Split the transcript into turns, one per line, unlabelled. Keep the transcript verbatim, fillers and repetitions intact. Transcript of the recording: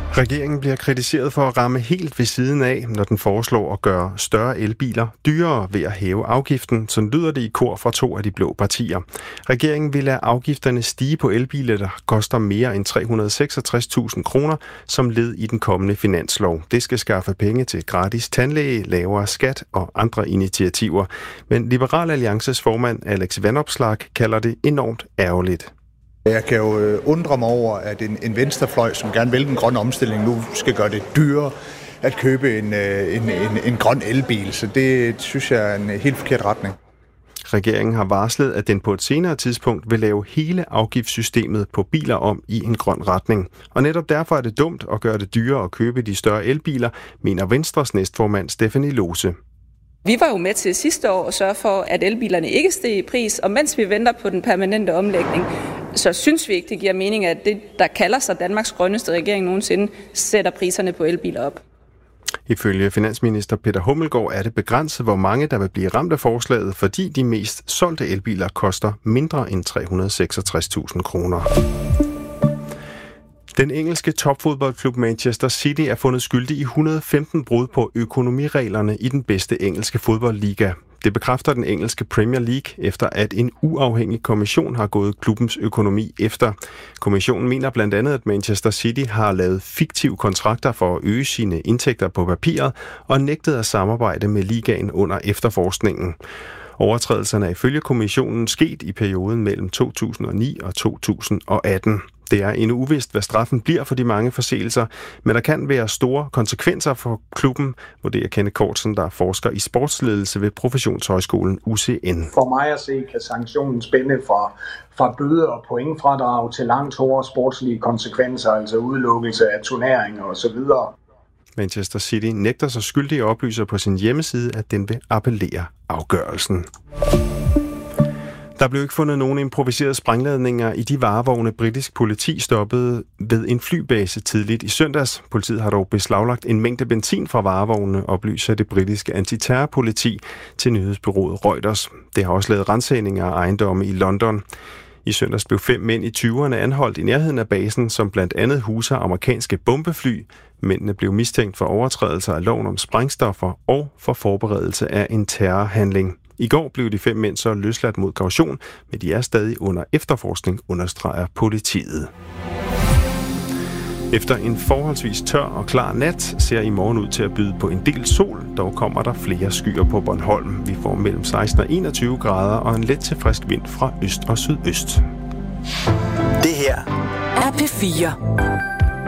Regeringen bliver kritiseret for at ramme helt ved siden af, når den foreslår at gøre større elbiler dyrere ved at hæve afgiften, som lyder det i kor fra to af de blå partier. Regeringen vil lade afgifterne stige på elbiler, der koster mere end tre hundrede og seksogtres tusind kroner som led i den kommende finanslov. Det skal skaffe penge til gratis tandlæge, lavere skat og andre initiativer. Men Liberal Alliances formand Alex Vanopslagh kalder det enormt ærgerligt.
Jeg kan jo undre mig over, at en, en venstrefløj, som gerne vil den grønne omstilling, nu skal gøre det dyrere at købe en, en, en, en grøn elbil. Så det synes jeg er en helt forkert retning.
Regeringen har varslet, at den på et senere tidspunkt vil lave hele afgiftssystemet på biler om i en grøn retning. Og netop derfor er det dumt at gøre det dyrere at købe de større elbiler, mener Venstres næstformand Stephanie Lose.
Vi var jo med til sidste år at sørge for, at elbilerne ikke steg i pris, og mens vi venter på den permanente omlægning, så synes vi ikke, det giver mening, at det, der kalder sig Danmarks grønneste regering nogensinde, sætter priserne på elbiler op.
Ifølge finansminister Peter Hummelgaard er det begrænset, hvor mange der vil blive ramt af forslaget, fordi de mest solgte elbiler koster mindre end tre hundrede og seksogtres tusind kroner. Den engelske topfodboldklub Manchester City er fundet skyldig i et hundrede og femten brud på økonomireglerne i den bedste engelske fodboldliga. Det bekræfter den engelske Premier League, efter at en uafhængig kommission har gået klubbens økonomi efter. Kommissionen mener blandt andet, at Manchester City har lavet fiktive kontrakter for at øge sine indtægter på papiret og nægtet at samarbejde med ligaen under efterforskningen. Overtrædelserne er ifølge kommissionen sket i perioden mellem to tusind og ni og to tusind og atten. Det er endnu uvist, hvad straffen bliver for de mange forseelser, men der kan være store konsekvenser for klubben, vurderer Kenneth Kortsen, der er forsker i sportsledelse ved Professionshøjskolen U C N.
For mig at se, kan sanktionen spænde fra, fra bøder og pointfradrag til langt hårdere sportslige konsekvenser, altså udelukkelse af turneringer osv.
Manchester City nægter sig skyldig og oplyser på sin hjemmeside, at den vil appellere afgørelsen. Der blev ikke fundet nogen improviserede sprængladninger i de varevogne, britisk politi stoppede ved en flybase tidligt i søndags. Politiet har dog beslaglagt en mængde benzin fra varevognene, oplyser det britiske antiterrorpoliti til nyhedsbureauet Reuters. Det har også lavet ransagninger af ejendomme i London. I søndags blev fem mænd i tyverne anholdt i nærheden af basen, som blandt andet huser amerikanske bombefly. Mændene blev mistænkt for overtrædelser af loven om sprængstoffer og for forberedelse af en terrorhandling. I går blev de fem mænd så løsladt mod kaution, men de er stadig under efterforskning, understreger politiet. Efter en forholdsvis tør og klar nat ser i morgen ud til at byde på en del sol, dog kommer der flere skyer på Bornholm. Vi får mellem seksten og enogtyve grader og en let til frisk vind fra øst og sydøst.
Det her er P fire.